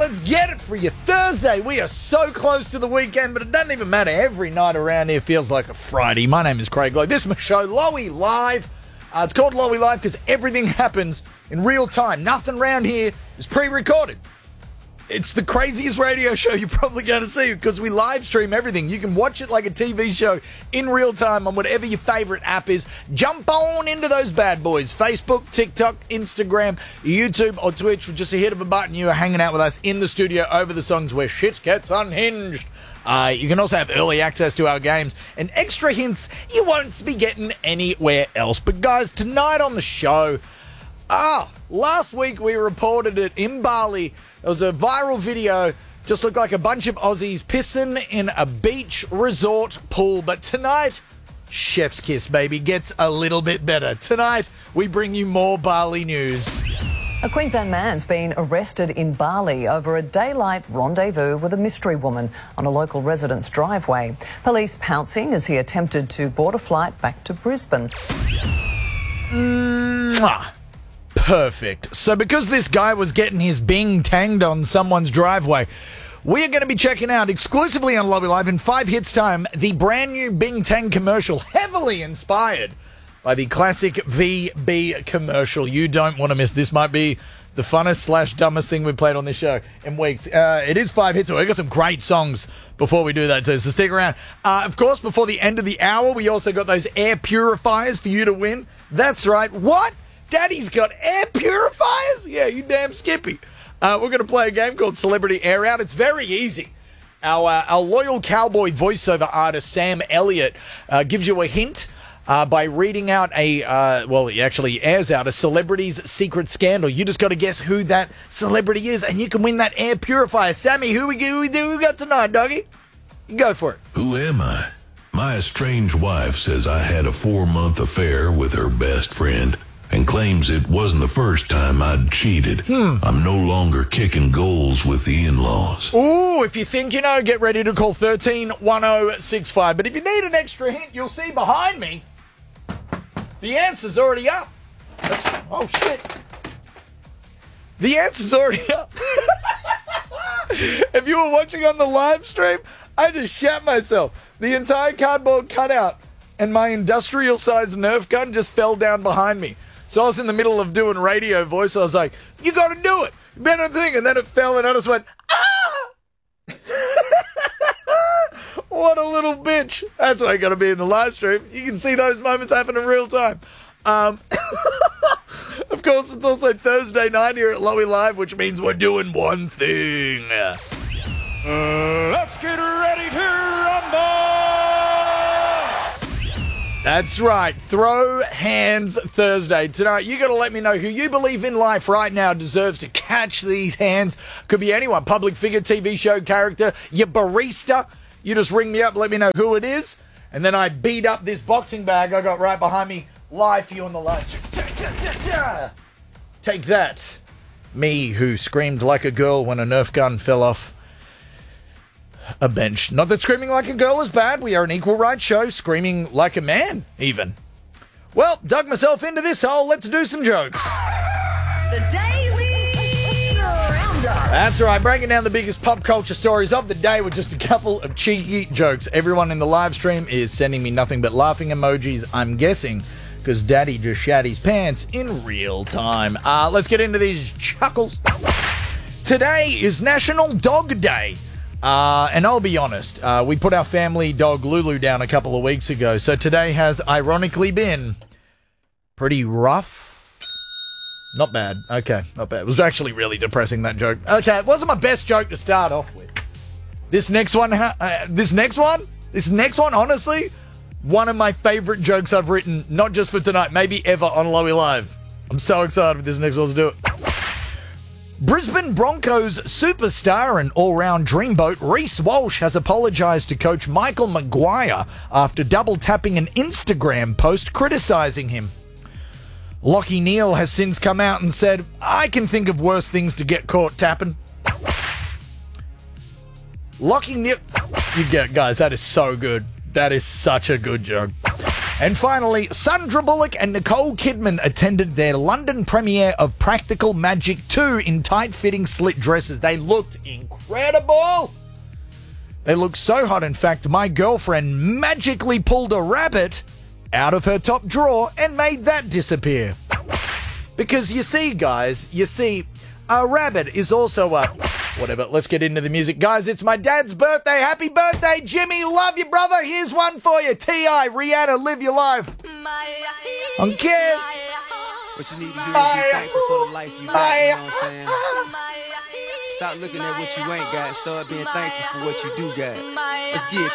let's get it for you. Thursday, we are so close to the weekend, but it doesn't even matter. Every night around here feels like a Friday. My name is Craig Lowe. This is my show, Lowy Live. It's called Lowy Live because everything happens in real time. Nothing around here is pre-recorded. It's the craziest radio show you're probably going to see because we live stream everything. You can watch it like a TV show in real time on whatever your favorite app is. Jump on into those bad boys. Facebook, TikTok, Instagram, YouTube, or Twitch. With just a hit of a button, you are hanging out with us in the studio over the songs where shit gets unhinged. You can also have early access to our games and extra hints you won't be getting anywhere else. But guys, tonight on the show... last week we reported it in Bali. It was a viral video. Just looked like a bunch of Aussies pissing in a beach resort pool. But tonight, chef's kiss, baby, gets a little bit better. Tonight, we bring you more Bali news. A Queensland man's been arrested in Bali over a daylight rendezvous with a mystery woman on a local resident's driveway. Police pouncing as he attempted to board a flight back to Brisbane. Perfect. So because this guy was getting his bing tanged on someone's driveway, we are going to be checking out exclusively on Lowy Live in 5 hits time the brand new Bing Tang commercial, heavily inspired by the classic VB commercial. You don't want to miss. This might be the funnest / dumbest thing we've played on this show in weeks. It is 5 hits, so we've got some great songs before we do that too, so stick around. Of course, before the end of the hour, we also got those air purifiers for you to win. That's right. What? Daddy's got air purifiers? Yeah, you damn Skippy. We're going to play a game called Celebrity Air Out. It's very easy. Our loyal cowboy voiceover artist, Sam Elliott, gives you a hint by reading out he actually airs out a celebrity's secret scandal. You just got to guess who that celebrity is, and you can win that air purifier. Sammy, who we got tonight, doggy? Go for it. Who am I? My estranged wife says I had a 4-month affair with her best friend and claims it wasn't the first time I'd cheated. I'm no longer kicking goals with the in-laws. Ooh, if you think you know, get ready to call 131065. But if you need an extra hint, you'll see behind me, the answer's already up. Oh, shit. The answer's already up. If you were watching on the live stream, I just shat myself. The entire cardboard cutout and my industrial-sized Nerf gun just fell down behind me. So I was in the middle of doing radio voice. I was like, you got to do it. Better thing. And then it fell and I just went, ah! What a little bitch. That's why I got to be in the live stream. You can see those moments happen in real time. Of course, it's also Thursday night here at Lowy Live, which means we're doing one thing. Let's get ready to rumble! That's right. Throw Hands Thursday. Tonight, you got to let me know who you believe in life right now deserves to catch these hands. Could be anyone. Public figure, TV show character, your barista. You just ring me up, let me know who it is. And then I beat up this boxing bag I got right behind me live for you on the live. Take that. Me, who screamed like a girl when a Nerf gun fell off a bench. Not that screaming like a girl is bad. We are an equal rights show. Screaming like a man, even. Well, dug myself into this hole. Let's do some jokes. The Daily Roundup. That's right. Breaking down the biggest pop culture stories of the day with just a couple of cheeky jokes. Everyone in the live stream is sending me nothing but laughing emojis, I'm guessing, because Daddy just shat his pants in real time. Let's get into these chuckles. Today is National Dog Day. And I'll be honest, we put our family dog Lulu down a couple of weeks ago, so today has ironically been pretty rough. Not bad. Okay, not bad. It was actually really depressing, that joke. Okay, it wasn't my best joke to start off with. This next one, honestly, one of my favorite jokes I've written, not just for tonight, maybe ever on Lowy Live. I'm so excited for this next one. Let's do it. Brisbane Broncos superstar and all-round dreamboat Reece Walsh has apologised to coach Michael Maguire after double-tapping an Instagram post criticising him. Lachie Neale has since come out and said, I can think of worse things to get caught tapping. Lachie Neale... You get it, guys. That is so good. That is such a good joke. And finally, Sandra Bullock and Nicole Kidman attended their London premiere of Practical Magic 2 in tight-fitting slit dresses. They looked incredible. They looked so hot, in fact, my girlfriend magically pulled a rabbit out of her top drawer and made that disappear. Because you see, guys, a rabbit is also a... Whatever, let's get into the music. Guys, it's my dad's birthday. Happy birthday, Jimmy. Love you, brother. Here's one for you. T.I., Rihanna, Live Your Life. On Kiss. What you need to do is be thankful for the life you got, you know what I'm saying? Stop looking at what you ain't got. Start being thankful for what you do got. Let's get